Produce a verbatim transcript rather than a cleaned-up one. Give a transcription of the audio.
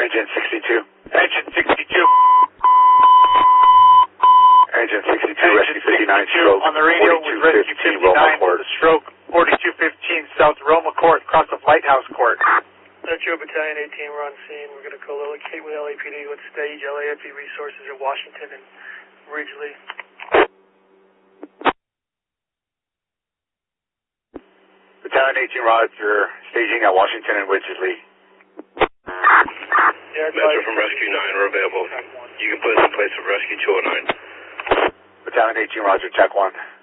Agent sixty-two. Agent sixty-two. Agent sixty-two, Rescue fifty-nine, stroke on the radio with Rescue fifty-nine, the stroke forty-two fifteen South Roma Court, across of Lighthouse Court. Metro Battalion eighteen, we're on scene. We're going to co-locate with L A P D with stage L A F E resources at Washington and Ridgely. Battalion eighteen, roger, staging at Washington and Ridgely. Yeah, Metro from Rescue nine, we're available. You can put us in place of Rescue two oh nine. Battalion eighteen, roger, check one.